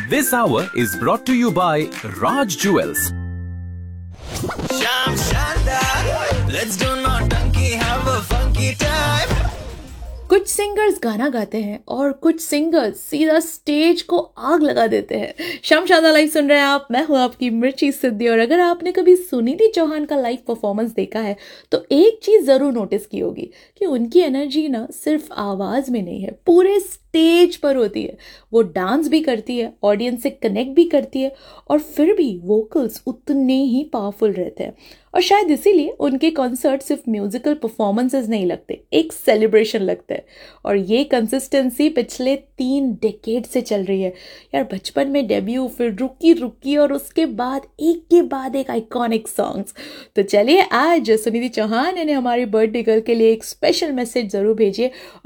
This hour is brought to you by Raj Jewels. Sham Shanda, let's do naughty, have a funky time. कुछ singers गाना गाते हैं और कुछ singers सीधा स्टेज को आग लगा देते हैं। शाम शादा लाइव सुन रहे हैं आप, मैं हूं आपकी मिर्ची सिद्धि। और अगर आपने कभी सुनिधि चौहान का लाइव परफॉर्मेंस देखा है तो एक चीज जरूर नोटिस की होगी कि उनकी एनर्जी ना सिर्फ आवाज में नहीं है, पूरे स्टेज पर होती है। वो डांस भी करती है, ऑडियंस से कनेक्ट भी करती है और फिर भी वोकल्स उतने ही पावरफुल रहते हैं। और शायद इसीलिए उनके कॉन्सर्ट सिर्फ म्यूजिकल परफॉर्मेंसेस नहीं लगते, एक सेलिब्रेशन लगता है। और ये कंसिस्टेंसी पिछले 3 डेकेड से चल रही है यार। बचपन में डेब्यू, फिर रुकी रुकी और उसके बाद एक आइकॉनिक सॉन्ग्स। तो चलिए आज सुनिधि चौहान ने हमारी बर्थडे गर्ल के लिए एक स्पेशल मैसेज जरूर भेजिए